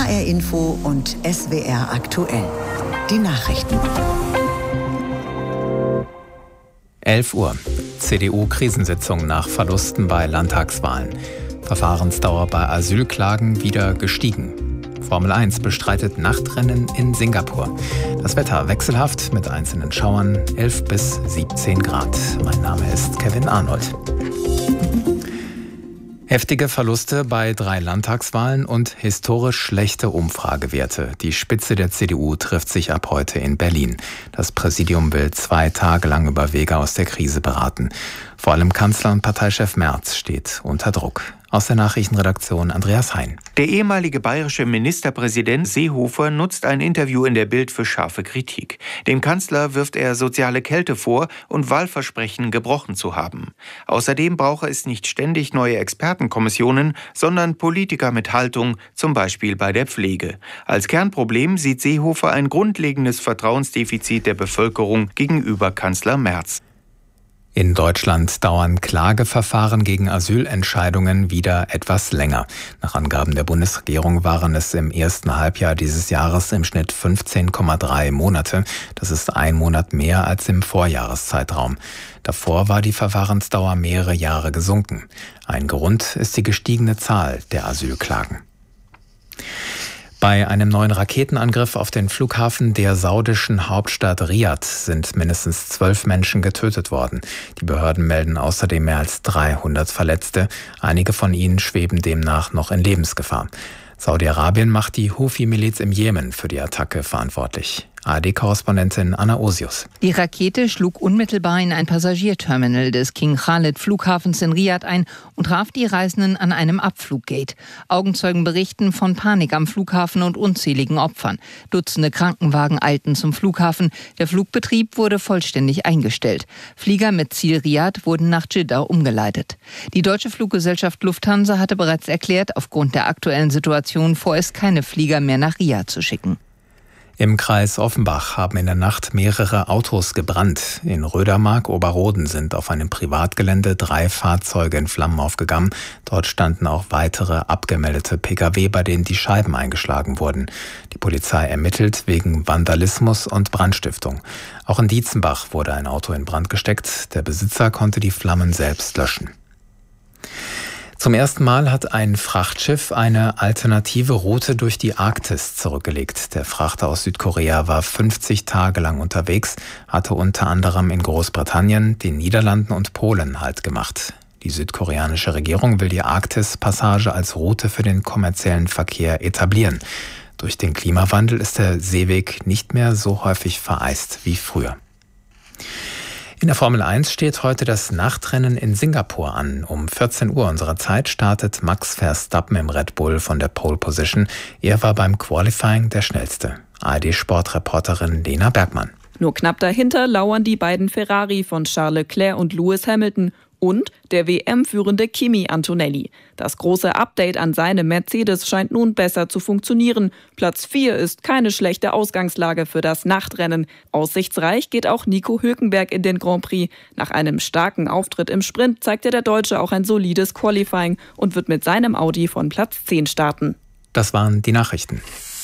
HR Info und SWR aktuell. Die Nachrichten. 11 Uhr. CDU-Krisensitzung nach Verlusten bei Landtagswahlen. Verfahrensdauer bei Asylklagen wieder gestiegen. Formel 1 bestreitet Nachtrennen in Singapur. Das Wetter wechselhaft mit einzelnen Schauern, 11 bis 17 Grad. Mein Name ist Kevin Arnold. Heftige Verluste bei 3 Landtagswahlen und historisch schlechte Umfragewerte. Die Spitze der CDU trifft sich ab heute in Berlin. Das Präsidium will 2 Tage lang über Wege aus der Krise beraten. Vor allem Kanzler und Parteichef Merz steht unter Druck. Aus der Nachrichtenredaktion Andreas Hein. Der ehemalige bayerische Ministerpräsident Seehofer nutzt ein Interview in der Bild für scharfe Kritik. Dem Kanzler wirft er soziale Kälte vor und Wahlversprechen gebrochen zu haben. Außerdem brauche es nicht ständig neue Expertenkommissionen, sondern Politiker mit Haltung, zum Beispiel bei der Pflege. Als Kernproblem sieht Seehofer ein grundlegendes Vertrauensdefizit der Bevölkerung gegenüber Kanzler Merz. In Deutschland dauern Klageverfahren gegen Asylentscheidungen wieder etwas länger. Nach Angaben der Bundesregierung waren es im ersten Halbjahr dieses Jahres im Schnitt 15,3 Monate. Das ist 1 Monat mehr als im Vorjahreszeitraum. Davor war die Verfahrensdauer mehrere Jahre gesunken. Ein Grund ist die gestiegene Zahl der Asylklagen. Bei einem neuen Raketenangriff auf den Flughafen der saudischen Hauptstadt Riad sind mindestens 12 Menschen getötet worden. Die Behörden melden außerdem mehr als 300 Verletzte. Einige von ihnen schweben demnach noch in Lebensgefahr. Saudi-Arabien macht die Houthi-Miliz im Jemen für die Attacke verantwortlich. ARD-Korrespondentin Anna Osius. Die Rakete schlug unmittelbar in ein Passagierterminal des King Khalid Flughafens in Riad ein und traf die Reisenden an einem Abfluggate. Augenzeugen berichten von Panik am Flughafen und unzähligen Opfern. Dutzende Krankenwagen eilten zum Flughafen. Der Flugbetrieb wurde vollständig eingestellt. Flieger mit Ziel Riad wurden nach Dschidda umgeleitet. Die deutsche Fluggesellschaft Lufthansa hatte bereits erklärt, aufgrund der aktuellen Situation vorerst keine Flieger mehr nach Riad zu schicken. Im Kreis Offenbach haben in der Nacht mehrere Autos gebrannt. In Rödermark-Oberroden sind auf einem Privatgelände 3 Fahrzeuge in Flammen aufgegangen. Dort standen auch weitere abgemeldete Pkw, bei denen die Scheiben eingeschlagen wurden. Die Polizei ermittelt wegen Vandalismus und Brandstiftung. Auch in Dietzenbach wurde ein Auto in Brand gesteckt. Der Besitzer konnte die Flammen selbst löschen. Zum ersten Mal hat ein Frachtschiff eine alternative Route durch die Arktis zurückgelegt. Der Frachter aus Südkorea war 50 Tage lang unterwegs, hatte unter anderem in Großbritannien, den Niederlanden und Polen Halt gemacht. Die südkoreanische Regierung will die Arktis-Passage als Route für den kommerziellen Verkehr etablieren. Durch den Klimawandel ist der Seeweg nicht mehr so häufig vereist wie früher. In der Formel 1 steht heute das Nachtrennen in Singapur an. Um 14 Uhr unserer Zeit startet Max Verstappen im Red Bull von der Pole Position. Er war beim Qualifying der schnellste. ARD-Sportreporterin Lena Bergmann. Nur knapp dahinter lauern die beiden Ferrari von Charles Leclerc und Lewis Hamilton und der WM-führende Kimi Antonelli. Das große Update an seinem Mercedes scheint nun besser zu funktionieren. Platz 4 ist keine schlechte Ausgangslage für das Nachtrennen. Aussichtsreich geht auch Nico Hülkenberg in den Grand Prix. Nach einem starken Auftritt im Sprint zeigte der Deutsche auch ein solides Qualifying und wird mit seinem Audi von Platz 10 starten. Das waren die Nachrichten.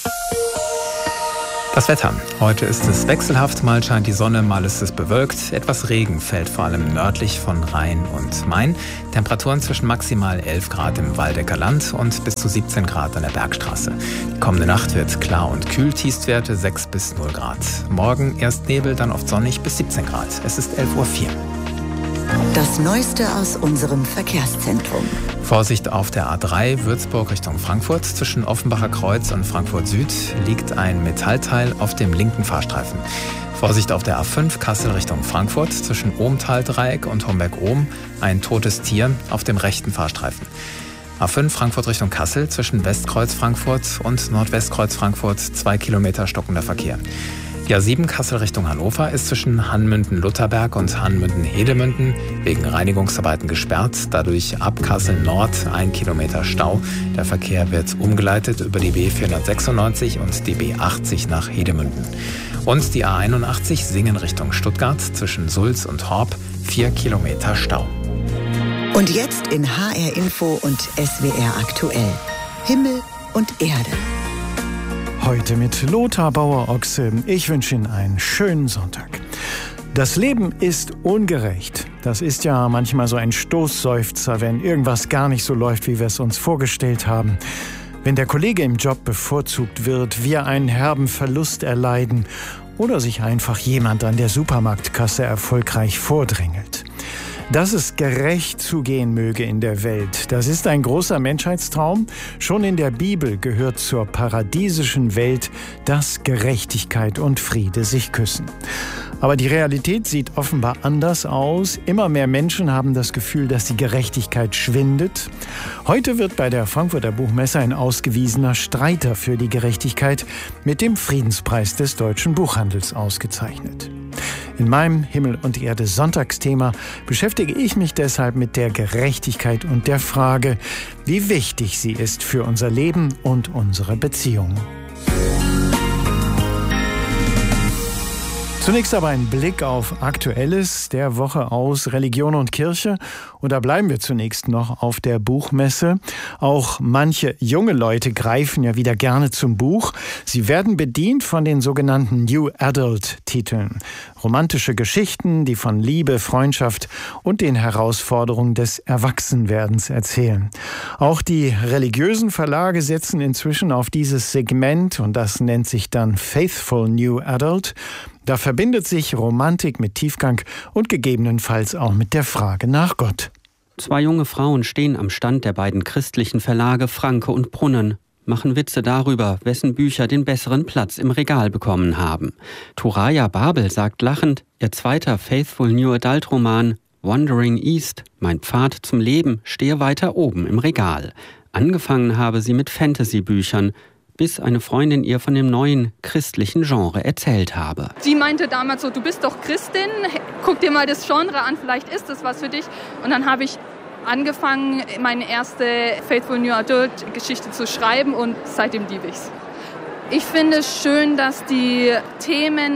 Das Wetter. Heute ist es wechselhaft, mal scheint die Sonne, mal ist es bewölkt. Etwas Regen fällt vor allem nördlich von Rhein und Main. Temperaturen zwischen maximal 11 Grad im Waldecker Land und bis zu 17 Grad an der Bergstraße. Die kommende Nacht wird klar und kühl, Tiefstwerte 6 bis 0 Grad. Morgen erst Nebel, dann oft sonnig bis 17 Grad. Es ist 11:04 Uhr. Das Neueste aus unserem Verkehrszentrum. Vorsicht auf der A3 Würzburg Richtung Frankfurt. Zwischen Offenbacher Kreuz und Frankfurt Süd liegt ein Metallteil auf dem linken Fahrstreifen. Vorsicht auf der A5 Kassel Richtung Frankfurt. Zwischen Ohmtal-Dreieck und Homberg-Ohm ein totes Tier auf dem rechten Fahrstreifen. A5 Frankfurt Richtung Kassel. Zwischen Westkreuz Frankfurt und Nordwestkreuz Frankfurt 2 Kilometer stockender Verkehr. Die A7 Kassel Richtung Hannover ist zwischen Hanmünden-Lutherberg und Hanmünden-Hedemünden wegen Reinigungsarbeiten gesperrt. Dadurch ab Kassel Nord 1 Kilometer Stau. Der Verkehr wird umgeleitet über die B496 und die B80 nach Hedemünden. Und die A81 Singen Richtung Stuttgart zwischen Sulz und Horb 4 Kilometer Stau. Und jetzt in HR Info und SWR aktuell. Himmel und Erde. Heute mit Lothar Bauer-Ochse. Ich wünsche Ihnen einen schönen Sonntag. Das Leben ist ungerecht. Das ist ja manchmal so ein Stoßseufzer, wenn irgendwas gar nicht so läuft, wie wir es uns vorgestellt haben. Wenn der Kollege im Job bevorzugt wird, wir einen herben Verlust erleiden oder sich einfach jemand an der Supermarktkasse erfolgreich vordrängelt. Dass es gerecht zugehen möge in der Welt, das ist ein großer Menschheitstraum. Schon in der Bibel gehört zur paradiesischen Welt, dass Gerechtigkeit und Friede sich küssen. Aber die Realität sieht offenbar anders aus. Immer mehr Menschen haben das Gefühl, dass die Gerechtigkeit schwindet. Heute wird bei der Frankfurter Buchmesse ein ausgewiesener Streiter für die Gerechtigkeit mit dem Friedenspreis des deutschen Buchhandels ausgezeichnet. In meinem Himmel und Erde Sonntagsthema beschäftige ich mich deshalb mit der Gerechtigkeit und der Frage, wie wichtig sie ist für unser Leben und unsere Beziehungen. Zunächst aber ein Blick auf Aktuelles der Woche aus Religion und Kirche. Und da bleiben wir zunächst noch auf der Buchmesse. Auch manche junge Leute greifen ja wieder gerne zum Buch. Sie werden bedient von den sogenannten New Adult-Titeln. Romantische Geschichten, die von Liebe, Freundschaft und den Herausforderungen des Erwachsenwerdens erzählen. Auch die religiösen Verlage setzen inzwischen auf dieses Segment und das nennt sich dann Faithful New Adult. Da verbindet sich Romantik mit Tiefgang und gegebenenfalls auch mit der Frage nach Gott. 2 junge Frauen stehen am Stand der beiden christlichen Verlage Franke und Brunnen, machen Witze darüber, wessen Bücher den besseren Platz im Regal bekommen haben. Thoraya Babel sagt lachend, ihr zweiter Faithful New Adult Roman Wandering East, mein Pfad zum Leben, stehe weiter oben im Regal. Angefangen habe sie mit Fantasy-Büchern, bis eine Freundin ihr von dem neuen christlichen Genre erzählt habe. Sie meinte damals so, du bist doch Christin, guck dir mal das Genre an, vielleicht ist das was für dich. Und dann habe ich angefangen, meine erste Faithful New Adult Geschichte zu schreiben und seitdem liebe ich's. Ich finde es schön, dass die Themen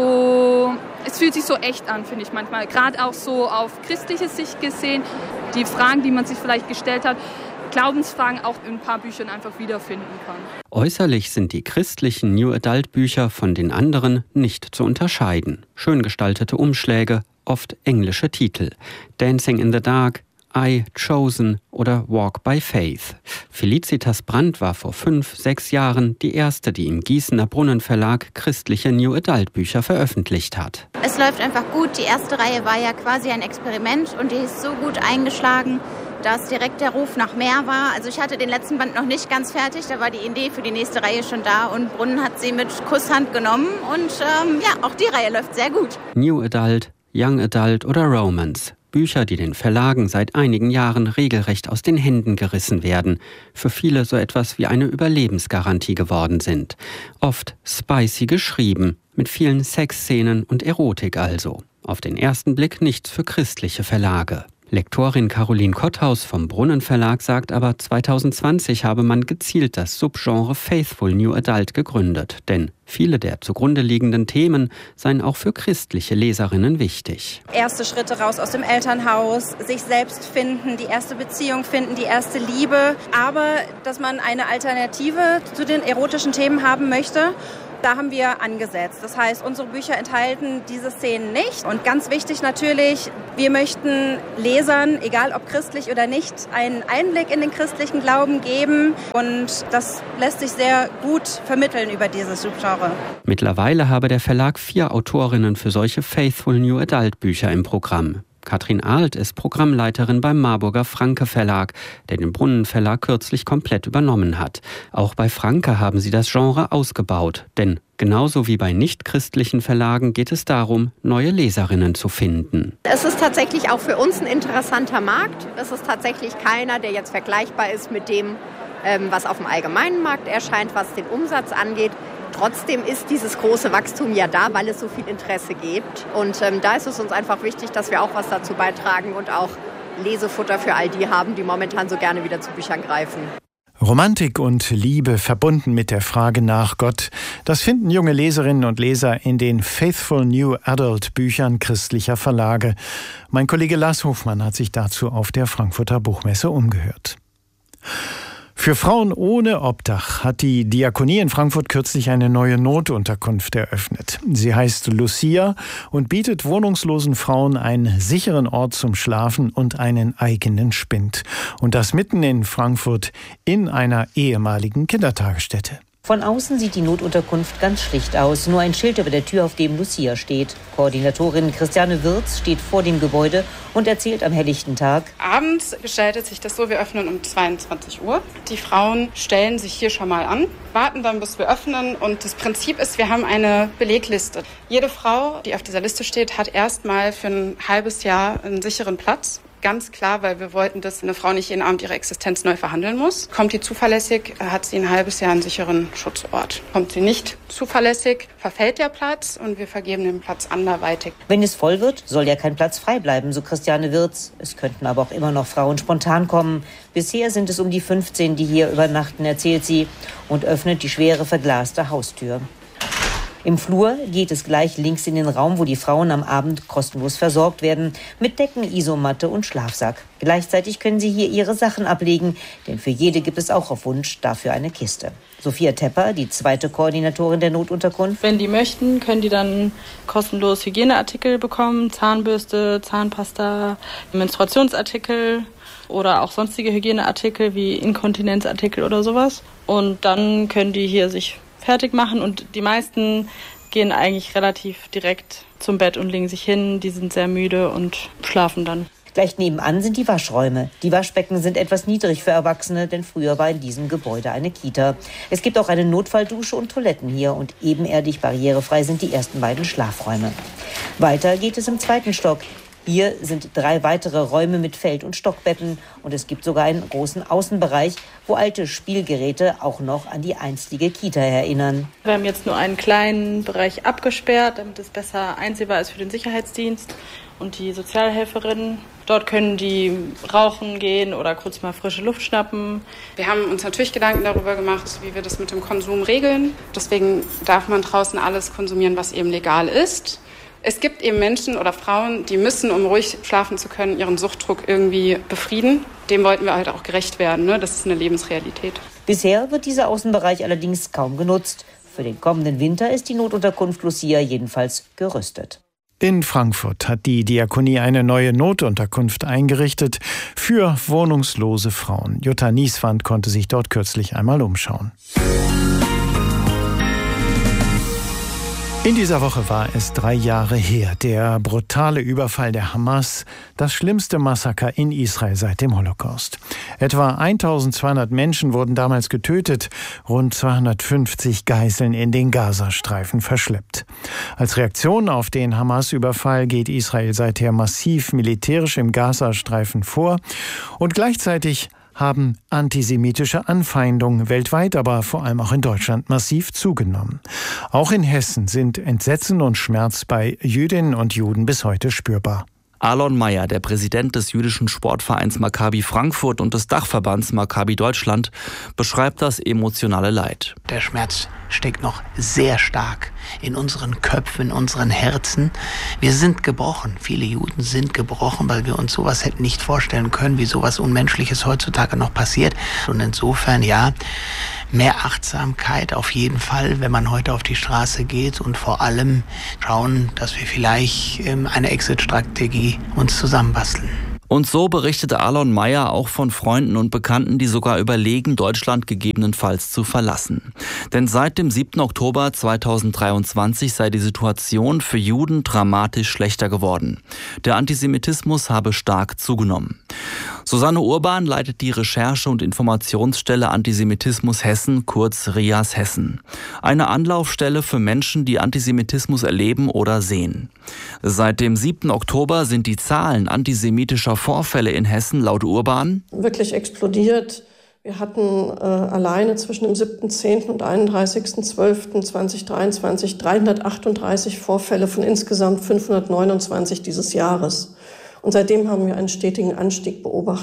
es fühlt sich so echt an, finde ich manchmal. Gerade auch so auf christliche Sicht gesehen, die Fragen, die man sich vielleicht gestellt hat, Glaubensfragen auch in ein paar Büchern einfach wiederfinden kann. Äußerlich sind die christlichen New Adult Bücher von den anderen nicht zu unterscheiden. Schön gestaltete Umschläge, oft englische Titel. Dancing in the Dark, I, Chosen oder Walk by Faith. Felicitas Brandt war vor 5-6 Jahren die erste, die im Gießener Brunnenverlag christliche New Adult Bücher veröffentlicht hat. Es läuft einfach gut. Die erste Reihe war ja quasi ein Experiment und die ist so gut eingeschlagen, dass direkt der Ruf nach mehr war. Also ich hatte den letzten Band noch nicht ganz fertig, da war die Idee für die nächste Reihe schon da und Brunnen hat sie mit Kusshand genommen und auch die Reihe läuft sehr gut. New Adult, Young Adult oder Romance. Bücher, die den Verlagen seit einigen Jahren regelrecht aus den Händen gerissen werden, für viele so etwas wie eine Überlebensgarantie geworden sind. Oft spicy geschrieben, mit vielen Sexszenen und Erotik also. Auf den ersten Blick nichts für christliche Verlage. Lektorin Caroline Kotthaus vom Brunnen Verlag sagt aber, 2020 habe man gezielt das Subgenre Faithful New Adult gegründet. Denn viele der zugrunde liegenden Themen seien auch für christliche Leserinnen wichtig. Erste Schritte raus aus dem Elternhaus, sich selbst finden, die erste Beziehung finden, die erste Liebe. Aber dass man eine Alternative zu den erotischen Themen haben möchte, da haben wir angesetzt. Das heißt, unsere Bücher enthalten diese Szenen nicht. Und ganz wichtig natürlich, wir möchten Lesern, egal ob christlich oder nicht, einen Einblick in den christlichen Glauben geben. Und das lässt sich sehr gut vermitteln über dieses Subgenre. Mittlerweile habe der Verlag 4 Autorinnen für solche Faithful New Adult Bücher im Programm. Katrin Ahlt ist Programmleiterin beim Marburger Franke Verlag, der den Brunnen Verlag kürzlich komplett übernommen hat. Auch bei Franke haben sie das Genre ausgebaut, denn genauso wie bei nicht-christlichen Verlagen geht es darum, neue Leserinnen zu finden. Es ist tatsächlich auch für uns ein interessanter Markt. Es ist tatsächlich keiner, der jetzt vergleichbar ist mit dem, was auf dem allgemeinen Markt erscheint, was den Umsatz angeht. Trotzdem ist dieses große Wachstum ja da, weil es so viel Interesse gibt. Und da ist es uns einfach wichtig, dass wir auch was dazu beitragen und auch Lesefutter für all die haben, die momentan so gerne wieder zu Büchern greifen. Romantik und Liebe verbunden mit der Frage nach Gott, das finden junge Leserinnen und Leser in den Faithful New Adult Büchern christlicher Verlage. Mein Kollege Lars Hofmann hat sich dazu auf der Frankfurter Buchmesse umgehört. Für Frauen ohne Obdach hat die Diakonie in Frankfurt kürzlich eine neue Notunterkunft eröffnet. Sie heißt Lucia und bietet wohnungslosen Frauen einen sicheren Ort zum Schlafen und einen eigenen Spind. Und das mitten in Frankfurt in einer ehemaligen Kindertagesstätte. Von außen sieht die Notunterkunft ganz schlicht aus. Nur ein Schild über der Tür, auf dem Lucia steht. Koordinatorin Christiane Wirz steht vor dem Gebäude und erzählt am helllichten Tag: Abends gestaltet sich das so, wir öffnen um 22 Uhr. Die Frauen stellen sich hier schon mal an, warten dann, bis wir öffnen. Und das Prinzip ist, wir haben eine Belegliste. Jede Frau, die auf dieser Liste steht, hat erstmal für ein halbes Jahr einen sicheren Platz. Ganz klar, weil wir wollten, dass eine Frau nicht jeden Abend ihre Existenz neu verhandeln muss. Kommt die zuverlässig, hat sie ein halbes Jahr einen sicheren Schutzort. Kommt sie nicht zuverlässig, verfällt der Platz und wir vergeben den Platz anderweitig. Wenn es voll wird, soll ja kein Platz frei bleiben, so Christiane Wirz. Es könnten aber auch immer noch Frauen spontan kommen. Bisher sind es um die 15, die hier übernachten, erzählt sie und öffnet die schwere verglaste Haustür. Im Flur geht es gleich links in den Raum, wo die Frauen am Abend kostenlos versorgt werden, mit Decken, Isomatte und Schlafsack. Gleichzeitig können sie hier ihre Sachen ablegen, denn für jede gibt es auch auf Wunsch dafür eine Kiste. Sophia Tepper, die zweite Koordinatorin der Notunterkunft. Wenn die möchten, können die dann kostenlos Hygieneartikel bekommen, Zahnbürste, Zahnpasta, Menstruationsartikel oder auch sonstige Hygieneartikel wie Inkontinenzartikel oder sowas. Und dann können die hier sich fertig machen und die meisten gehen eigentlich relativ direkt zum Bett und legen sich hin. Die sind sehr müde und schlafen dann. Gleich nebenan sind die Waschräume. Die Waschbecken sind etwas niedrig für Erwachsene, denn früher war in diesem Gebäude eine Kita. Es gibt auch eine Notfalldusche und Toiletten hier und ebenerdig barrierefrei sind die ersten beiden Schlafräume. Weiter geht es im zweiten Stock. Hier sind 3 weitere Räume mit Feld- und Stockbetten und es gibt sogar einen großen Außenbereich, wo alte Spielgeräte auch noch an die einstige Kita erinnern. Wir haben jetzt nur einen kleinen Bereich abgesperrt, damit es besser einsehbar ist für den Sicherheitsdienst und die Sozialhelferinnen. Dort können die rauchen gehen oder kurz mal frische Luft schnappen. Wir haben uns natürlich Gedanken darüber gemacht, wie wir das mit dem Konsum regeln. Deswegen darf man draußen alles konsumieren, was eben legal ist. Es gibt eben Menschen oder Frauen, die müssen, um ruhig schlafen zu können, ihren Suchtdruck irgendwie befrieden. Dem wollten wir halt auch gerecht werden, ne? Das ist eine Lebensrealität. Bisher wird dieser Außenbereich allerdings kaum genutzt. Für den kommenden Winter ist die Notunterkunft Lucia jedenfalls gerüstet. In Frankfurt hat die Diakonie eine neue Notunterkunft eingerichtet für wohnungslose Frauen. Jutta Nieswand konnte sich dort kürzlich einmal umschauen. In dieser Woche war es 3 Jahre her, der brutale Überfall der Hamas, das schlimmste Massaker in Israel seit dem Holocaust. Etwa 1200 Menschen wurden damals getötet, rund 250 Geiseln in den Gazastreifen verschleppt. Als Reaktion auf den Hamas-Überfall geht Israel seither massiv militärisch im Gazastreifen vor und gleichzeitig haben antisemitische Anfeindungen weltweit, aber vor allem auch in Deutschland massiv zugenommen. Auch in Hessen sind Entsetzen und Schmerz bei Jüdinnen und Juden bis heute spürbar. Alon Meyer, der Präsident des jüdischen Sportvereins Maccabi Frankfurt und des Dachverbands Maccabi Deutschland, beschreibt das emotionale Leid. Der Schmerz steckt noch sehr stark in unseren Köpfen, in unseren Herzen. Wir sind gebrochen. Viele Juden sind gebrochen, weil wir uns sowas hätten nicht vorstellen können, wie sowas Unmenschliches heutzutage noch passiert. Und insofern, ja, mehr Achtsamkeit auf jeden Fall, wenn man heute auf die Straße geht und vor allem schauen, dass wir vielleicht eine Exit-Strategie uns zusammenbasteln. Und so berichtete Alon Meyer auch von Freunden und Bekannten, die sogar überlegen, Deutschland gegebenenfalls zu verlassen. Denn seit dem 7. Oktober 2023 sei die Situation für Juden dramatisch schlechter geworden. Der Antisemitismus habe stark zugenommen. Susanne Urban leitet die Recherche- und Informationsstelle Antisemitismus Hessen, kurz RIAS Hessen. Eine Anlaufstelle für Menschen, die Antisemitismus erleben oder sehen. Seit dem 7. Oktober sind die Zahlen antisemitischer Vorfälle in Hessen laut Urban wirklich explodiert. Wir hatten alleine zwischen dem 7.10. und 31.12.2023 338 Vorfälle von insgesamt 529 dieses Jahres. Und seitdem haben wir einen stetigen Anstieg beobachtet.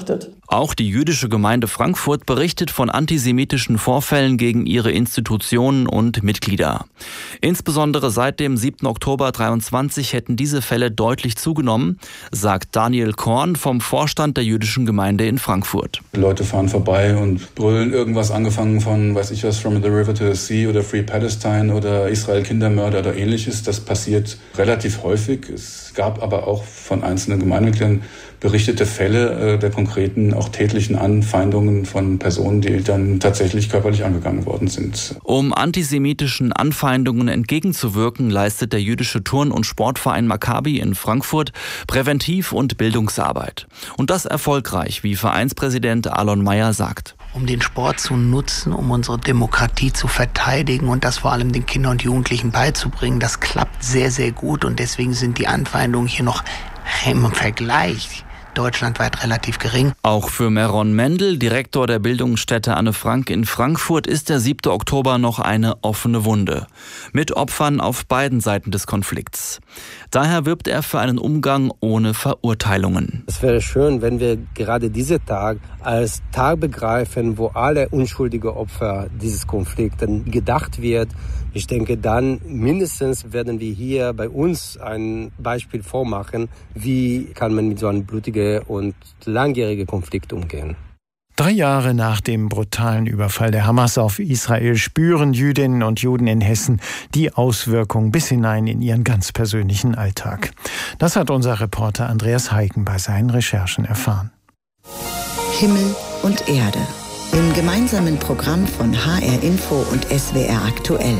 Auch die jüdische Gemeinde Frankfurt berichtet von antisemitischen Vorfällen gegen ihre Institutionen und Mitglieder. Insbesondere seit dem 7. Oktober 23 hätten diese Fälle deutlich zugenommen, sagt Daniel Korn vom Vorstand der jüdischen Gemeinde in Frankfurt. Die Leute fahren vorbei und brüllen irgendwas, angefangen von, weiß ich was, From the River to the Sea oder Free Palestine oder Israel Kindermörder oder ähnliches. Das passiert relativ häufig. Es gab aber auch von einzelnen Gemeindemitgliedern berichtete Fälle der konkreten, auch tätlichen Anfeindungen von Personen, die dann tatsächlich körperlich angegangen worden sind. Um antisemitischen Anfeindungen entgegenzuwirken, leistet der jüdische Turn- und Sportverein Maccabi in Frankfurt Präventiv- und Bildungsarbeit. Und das erfolgreich, wie Vereinspräsident Alon Meyer sagt. Um den Sport zu nutzen, um unsere Demokratie zu verteidigen und das vor allem den Kindern und Jugendlichen beizubringen, das klappt sehr, sehr gut und deswegen sind die Anfeindungen hier noch im Vergleich deutschlandweit relativ gering. Auch für Meron Mendel, Direktor der Bildungsstätte Anne Frank in Frankfurt, ist der 7. Oktober noch eine offene Wunde. Mit Opfern auf beiden Seiten des Konflikts. Daher wirbt er für einen Umgang ohne Verurteilungen. Es wäre schön, wenn wir gerade diesen Tag als Tag begreifen, wo alle unschuldigen Opfer dieses Konflikts gedacht wird. Ich denke, dann mindestens werden wir hier bei uns ein Beispiel vormachen, wie kann man mit so einem blutigen und langjährigen Konflikt umgehen. 3 Jahre nach dem brutalen Überfall der Hamas auf Israel spüren Jüdinnen und Juden in Hessen die Auswirkungen bis hinein in ihren ganz persönlichen Alltag. Das hat unser Reporter Andreas Heiken bei seinen Recherchen erfahren. Himmel und Erde. Im gemeinsamen Programm von HR Info und SWR Aktuell.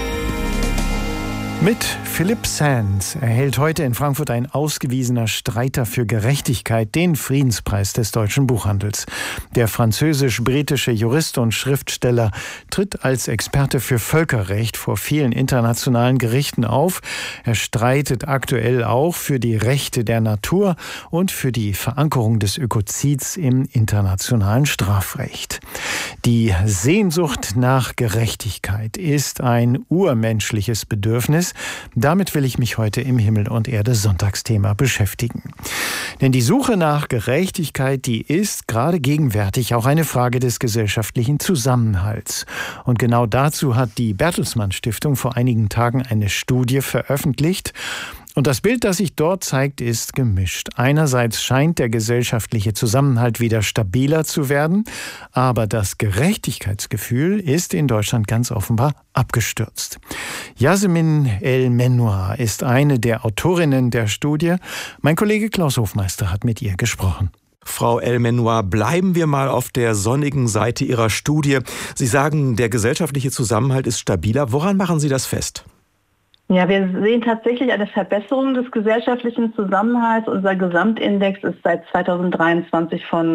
Mit Philipp Sands erhält heute in Frankfurt ein ausgewiesener Streiter für Gerechtigkeit den Friedenspreis des deutschen Buchhandels. Der französisch-britische Jurist und Schriftsteller tritt als Experte für Völkerrecht vor vielen internationalen Gerichten auf. Er streitet aktuell auch für die Rechte der Natur und für die Verankerung des Ökozids im internationalen Strafrecht. Die Sehnsucht nach Gerechtigkeit ist ein urmenschliches Bedürfnis. Damit will ich mich heute im Himmel und Erde Sonntagsthema beschäftigen. Denn die Suche nach Gerechtigkeit, die ist gerade gegenwärtig auch eine Frage des gesellschaftlichen Zusammenhalts. Und genau dazu hat die Bertelsmann Stiftung vor einigen Tagen eine Studie veröffentlicht. Und das Bild, das sich dort zeigt, ist gemischt. Einerseits scheint der gesellschaftliche Zusammenhalt wieder stabiler zu werden, aber das Gerechtigkeitsgefühl ist in Deutschland ganz offenbar abgestürzt. Yasemin El-Mennour ist eine der Autorinnen der Studie. Mein Kollege Klaus Hofmeister hat mit ihr gesprochen. Frau El-Mennour, bleiben wir mal auf der sonnigen Seite Ihrer Studie. Sie sagen, der gesellschaftliche Zusammenhalt ist stabiler. Woran machen Sie das fest? Ja, wir sehen tatsächlich eine Verbesserung des gesellschaftlichen Zusammenhalts. Unser Gesamtindex ist seit 2023 von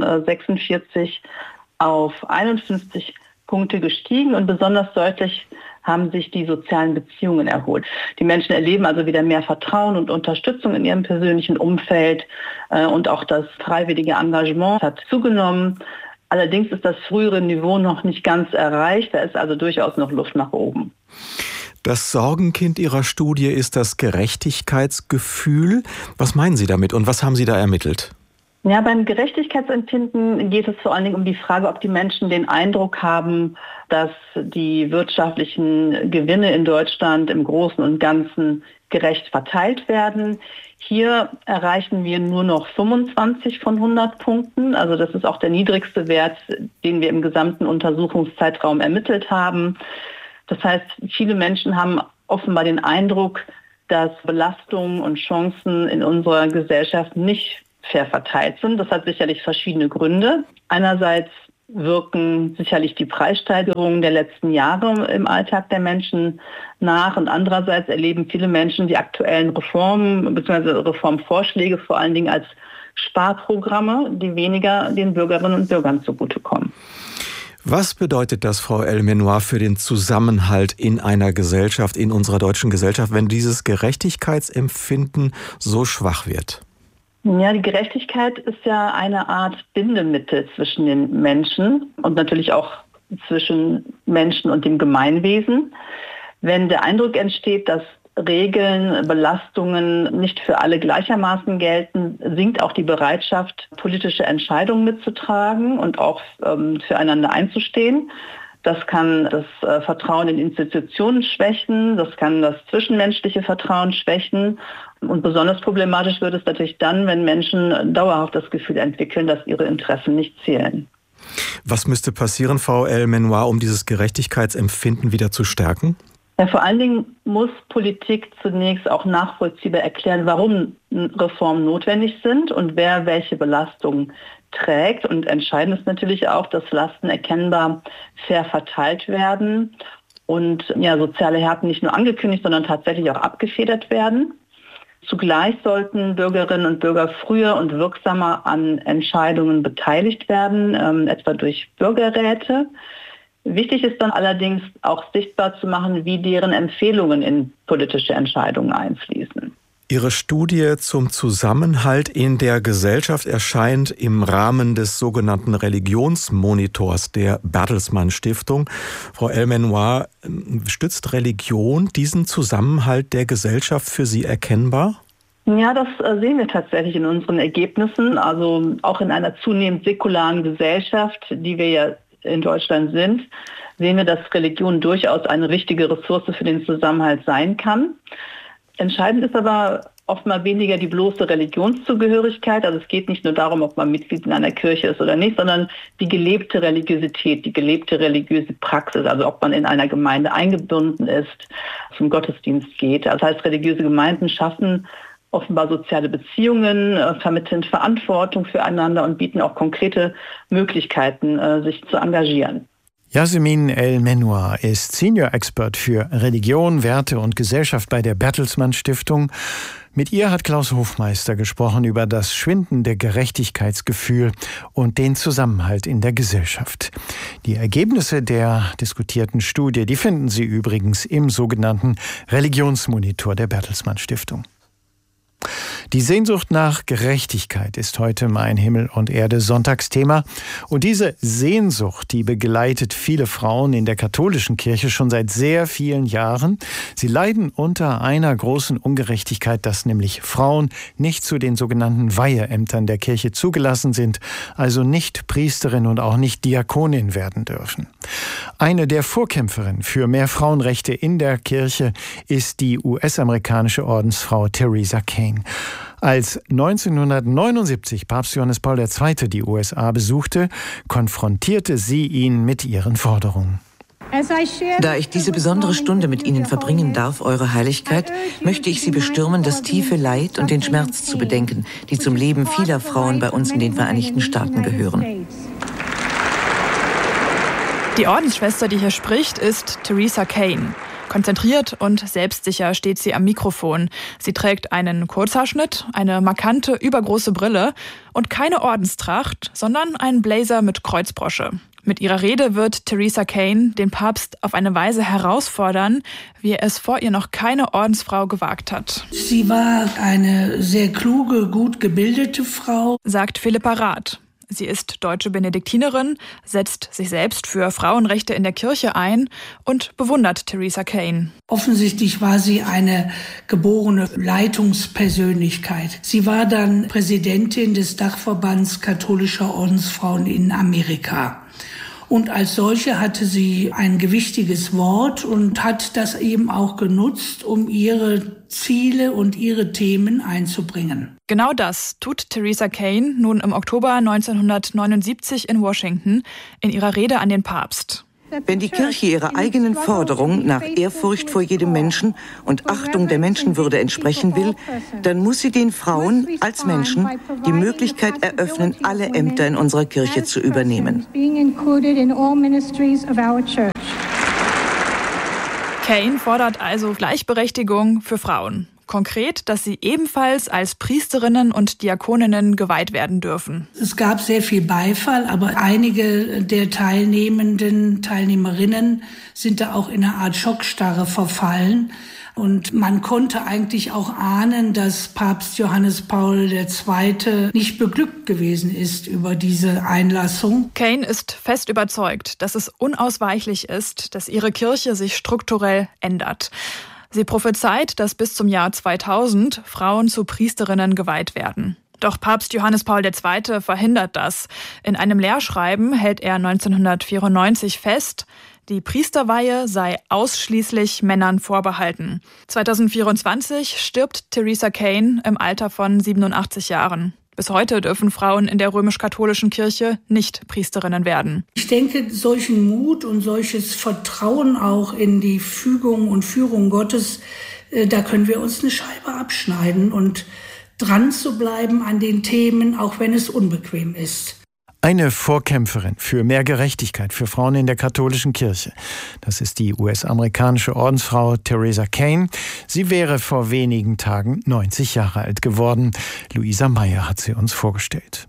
46 auf 51 Punkte gestiegen und besonders deutlich haben sich die sozialen Beziehungen erholt. Die Menschen erleben also wieder mehr Vertrauen und Unterstützung in ihrem persönlichen Umfeld und auch das freiwillige Engagement hat zugenommen. Allerdings ist das frühere Niveau noch nicht ganz erreicht. Da ist also durchaus noch Luft nach oben. Das Sorgenkind Ihrer Studie ist das Gerechtigkeitsgefühl. Was meinen Sie damit und was haben Sie da ermittelt? Ja, beim Gerechtigkeitsempfinden geht es vor allen Dingen um die Frage, ob die Menschen den Eindruck haben, dass die wirtschaftlichen Gewinne in Deutschland im Großen und Ganzen gerecht verteilt werden. Hier erreichen wir nur noch 25 von 100 Punkten. Also das ist auch der niedrigste Wert, den wir im gesamten Untersuchungszeitraum ermittelt haben. Das heißt, viele Menschen haben offenbar den Eindruck, dass Belastungen und Chancen in unserer Gesellschaft nicht fair verteilt sind. Das hat sicherlich verschiedene Gründe. Einerseits wirken sicherlich die Preissteigerungen der letzten Jahre im Alltag der Menschen nach und andererseits erleben viele Menschen die aktuellen Reformen bzw. Reformvorschläge vor allen Dingen als Sparprogramme, die weniger den Bürgerinnen und Bürgern zugutekommen. Was bedeutet das, Frau El-Mennour, für den Zusammenhalt in einer Gesellschaft, in unserer deutschen Gesellschaft, wenn dieses Gerechtigkeitsempfinden so schwach wird? Ja, die Gerechtigkeit ist ja eine Art Bindemittel zwischen den Menschen und natürlich auch zwischen Menschen und dem Gemeinwesen. Wenn der Eindruck entsteht, dass Regeln, Belastungen nicht für alle gleichermaßen gelten, sinkt auch die Bereitschaft, politische Entscheidungen mitzutragen und auch füreinander einzustehen. Das kann das Vertrauen in Institutionen schwächen, das kann das zwischenmenschliche Vertrauen schwächen. Und besonders problematisch wird es natürlich dann, wenn Menschen dauerhaft das Gefühl entwickeln, dass ihre Interessen nicht zählen. Was müsste passieren, Frau El-Menoir, um dieses Gerechtigkeitsempfinden wieder zu stärken? Ja, vor allen Dingen muss Politik zunächst auch nachvollziehbar erklären, warum Reformen notwendig sind und wer welche Belastungen trägt. Und entscheidend ist natürlich auch, dass Lasten erkennbar fair verteilt werden und soziale Härten nicht nur angekündigt, sondern tatsächlich auch abgefedert werden. Zugleich sollten Bürgerinnen und Bürger früher und wirksamer an Entscheidungen beteiligt werden, etwa durch Bürgerräte. Wichtig ist dann allerdings auch sichtbar zu machen, wie deren Empfehlungen in politische Entscheidungen einfließen. Ihre Studie zum Zusammenhalt in der Gesellschaft erscheint im Rahmen des sogenannten Religionsmonitors der Bertelsmann Stiftung. Frau El-Menoir, stützt Religion diesen Zusammenhalt der Gesellschaft für Sie erkennbar? Ja, das sehen wir tatsächlich in unseren Ergebnissen. Also auch in einer zunehmend säkularen Gesellschaft, die wir ja in Deutschland sind, sehen wir, dass Religion durchaus eine wichtige Ressource für den Zusammenhalt sein kann. Entscheidend ist aber oftmals weniger die bloße Religionszugehörigkeit. Also es geht nicht nur darum, ob man Mitglied in einer Kirche ist oder nicht, sondern die gelebte Religiosität, die gelebte religiöse Praxis, also ob man in einer Gemeinde eingebunden ist, zum Gottesdienst geht. Das heißt, religiöse Gemeinden schaffen offenbar soziale Beziehungen, vermitteln Verantwortung füreinander und bieten auch konkrete Möglichkeiten, sich zu engagieren. Yasemin El-Menoir ist Senior Expert für Religion, Werte und Gesellschaft bei der Bertelsmann Stiftung. Mit ihr hat Klaus Hofmeister gesprochen über das schwindende Gerechtigkeitsgefühl und den Zusammenhalt in der Gesellschaft. Die Ergebnisse der diskutierten Studie, die finden Sie übrigens im sogenannten Religionsmonitor der Bertelsmann Stiftung. Die Sehnsucht nach Gerechtigkeit ist heute mein Himmel und Erde Sonntagsthema. Und diese Sehnsucht, die begleitet viele Frauen in der katholischen Kirche schon seit sehr vielen Jahren. Sie leiden unter einer großen Ungerechtigkeit, dass nämlich Frauen nicht zu den sogenannten Weiheämtern der Kirche zugelassen sind, also nicht Priesterin und auch nicht Diakonin werden dürfen. Eine der Vorkämpferinnen für mehr Frauenrechte in der Kirche ist die US-amerikanische Ordensfrau Theresa Cain. Als 1979 Papst Johannes Paul II. Die USA besuchte, konfrontierte sie ihn mit ihren Forderungen. Da ich diese besondere Stunde mit Ihnen verbringen darf, Eure Heiligkeit, möchte ich Sie bestürmen, das tiefe Leid und den Schmerz zu bedenken, die zum Leben vieler Frauen bei uns in den Vereinigten Staaten gehören. Die Ordensschwester, die hier spricht, ist Theresa Cain. Konzentriert und selbstsicher steht sie am Mikrofon. Sie trägt einen Kurzhaarschnitt, eine markante, übergroße Brille und keine Ordenstracht, sondern einen Blazer mit Kreuzbrosche. Mit ihrer Rede wird Theresa Cain den Papst auf eine Weise herausfordern, wie er es vor ihr noch keine Ordensfrau gewagt hat. Sie war eine sehr kluge, gut gebildete Frau, sagt Philippa Rath. Sie ist deutsche Benediktinerin, setzt sich selbst für Frauenrechte in der Kirche ein und bewundert Theresa Cain. Offensichtlich war sie eine geborene Leitungspersönlichkeit. Sie war dann Präsidentin des Dachverbands katholischer Ordensfrauen in Amerika. Und als solche hatte sie ein gewichtiges Wort und hat das eben auch genutzt, um ihre Ziele und ihre Themen einzubringen. Genau das tut Theresa Cain nun im Oktober 1979 in Washington in ihrer Rede an den Papst. Wenn die Kirche ihrer eigenen Forderung nach Ehrfurcht vor jedem Menschen und Achtung der Menschenwürde entsprechen will, dann muss sie den Frauen als Menschen die Möglichkeit eröffnen, alle Ämter in unserer Kirche zu übernehmen. Cain fordert also Gleichberechtigung für Frauen. Konkret, dass sie ebenfalls als Priesterinnen und Diakoninnen geweiht werden dürfen. Es gab sehr viel Beifall, aber einige der Teilnehmerinnen sind da auch in eine Art Schockstarre verfallen. Und man konnte eigentlich auch ahnen, dass Papst Johannes Paul II. Nicht beglückt gewesen ist über diese Einlassung. Cain ist fest überzeugt, dass es unausweichlich ist, dass ihre Kirche sich strukturell ändert. Sie prophezeit, dass bis zum Jahr 2000 Frauen zu Priesterinnen geweiht werden. Doch Papst Johannes Paul II. Verhindert das. In einem Lehrschreiben hält er 1994 fest, die Priesterweihe sei ausschließlich Männern vorbehalten. 2024 stirbt Teresa Kane im Alter von 87 Jahren. Bis heute dürfen Frauen in der römisch-katholischen Kirche nicht Priesterinnen werden. Ich denke, solchen Mut und solches Vertrauen auch in die Fügung und Führung Gottes, da können wir uns eine Scheibe abschneiden und dran zu bleiben an den Themen, auch wenn es unbequem ist. Eine Vorkämpferin für mehr Gerechtigkeit für Frauen in der katholischen Kirche. Das ist die US-amerikanische Ordensfrau Teresa Kane. Sie wäre vor wenigen Tagen 90 Jahre alt geworden. Luisa Meyer hat sie uns vorgestellt.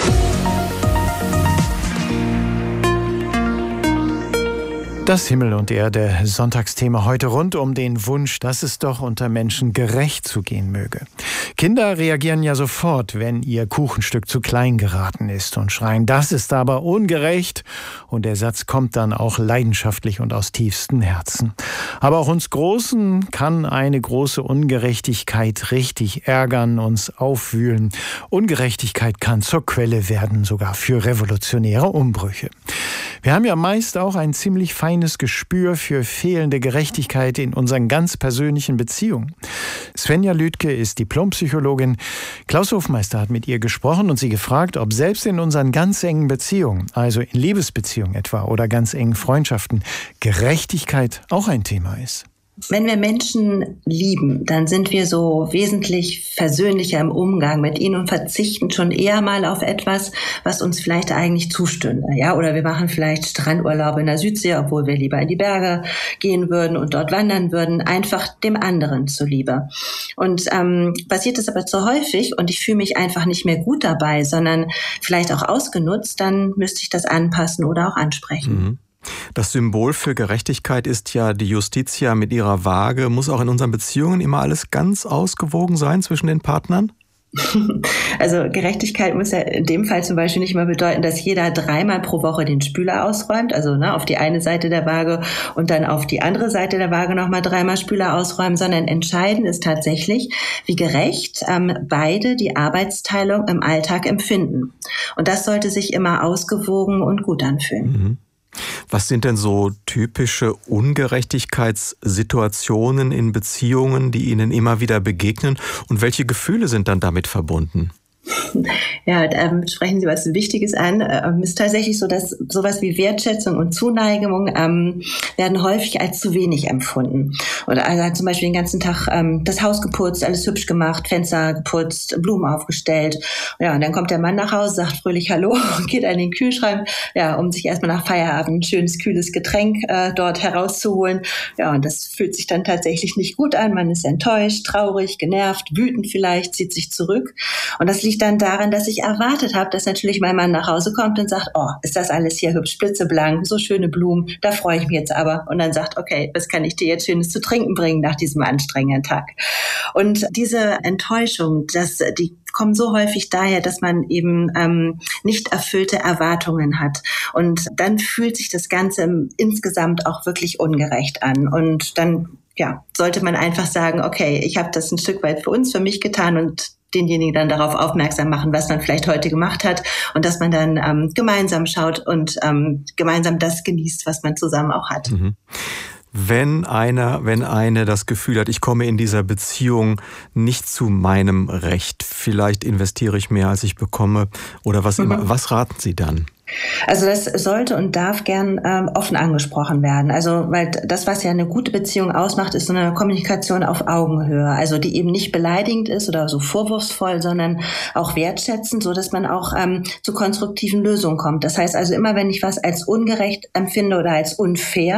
Das Himmel und Erde Sonntagsthema heute rund um den Wunsch, dass es doch unter Menschen gerecht zugehen möge. Kinder reagieren ja sofort, wenn ihr Kuchenstück zu klein geraten ist und schreien, das ist aber ungerecht. Und der Satz kommt dann auch leidenschaftlich und aus tiefstem Herzen. Aber auch uns Großen kann eine große Ungerechtigkeit richtig ärgern, uns aufwühlen. Ungerechtigkeit kann zur Quelle werden, sogar für revolutionäre Umbrüche. Wir haben ja meist auch ein ziemlich feines Gespür für fehlende Gerechtigkeit in unseren ganz persönlichen Beziehungen. Svenja Lüdke ist Diplompsychologin. Klaus Hofmeister hat mit ihr gesprochen und sie gefragt, ob selbst in unseren ganz engen Beziehungen, also in Liebesbeziehungen etwa oder ganz engen Freundschaften, Gerechtigkeit auch ein Thema ist. Wenn wir Menschen lieben, dann sind wir so wesentlich versöhnlicher im Umgang mit ihnen und verzichten schon eher mal auf etwas, was uns vielleicht eigentlich zustünde. Ja, oder wir machen vielleicht Strandurlaub in der Südsee, obwohl wir lieber in die Berge gehen würden und dort wandern würden, einfach dem anderen zuliebe. Und passiert es aber zu häufig und ich fühle mich einfach nicht mehr gut dabei, sondern vielleicht auch ausgenutzt, dann müsste ich das anpassen oder auch ansprechen. Mhm. Das Symbol für Gerechtigkeit ist ja die Justitia mit ihrer Waage. Muss auch in unseren Beziehungen immer alles ganz ausgewogen sein zwischen den Partnern? Also Gerechtigkeit muss ja in dem Fall zum Beispiel nicht mal bedeuten, dass jeder 3-mal pro Woche den Spüler ausräumt, also auf die eine Seite der Waage und dann auf die andere Seite der Waage nochmal 3-mal Spüler ausräumen, sondern entscheidend ist tatsächlich, wie gerecht beide die Arbeitsteilung im Alltag empfinden. Und das sollte sich immer ausgewogen und gut anfühlen. Mhm. Was sind denn so typische Ungerechtigkeitssituationen in Beziehungen, die Ihnen immer wieder begegnen? Und welche Gefühle sind dann damit verbunden? Ja, sprechen Sie was Wichtiges an. Es ist tatsächlich so, dass sowas wie Wertschätzung und Zuneigung werden häufig als zu wenig empfunden. Oder also hat zum Beispiel den ganzen Tag das Haus geputzt, alles hübsch gemacht, Fenster geputzt, Blumen aufgestellt. Ja, und dann kommt der Mann nach Hause, sagt fröhlich Hallo und geht an den Kühlschrank, ja, um sich erstmal nach Feierabend ein schönes, kühles Getränk dort herauszuholen. Ja, und das fühlt sich dann tatsächlich nicht gut an. Man ist enttäuscht, traurig, genervt, wütend vielleicht, zieht sich zurück. Und das liegt dann daran, dass ich erwartet habe, dass natürlich mein Mann nach Hause kommt und sagt, oh, ist das alles hier hübsch, blitzeblank, so schöne Blumen, da freue ich mich jetzt aber. Und dann sagt, okay, was kann ich dir jetzt Schönes zu trinken bringen nach diesem anstrengenden Tag? Und diese Enttäuschung, die kommen so häufig daher, dass man eben nicht erfüllte Erwartungen hat. Und dann fühlt sich das Ganze insgesamt auch wirklich ungerecht an. Und dann sollte man einfach sagen, okay, ich habe das ein Stück weit für uns, für mich getan und denjenigen dann darauf aufmerksam machen, was man vielleicht heute gemacht hat und dass man dann gemeinsam schaut und gemeinsam das genießt, was man zusammen auch hat. Mhm. Wenn eine das Gefühl hat, ich komme in dieser Beziehung nicht zu meinem Recht, vielleicht investiere ich mehr, als ich bekomme oder was immer, was raten Sie dann? Also das sollte und darf gern offen angesprochen werden. Also weil das, was ja eine gute Beziehung ausmacht, ist so eine Kommunikation auf Augenhöhe. Also die eben nicht beleidigend ist oder so vorwurfsvoll, sondern auch wertschätzend, so dass man auch zu konstruktiven Lösungen kommt. Das heißt also immer, wenn ich was als ungerecht empfinde oder als unfair,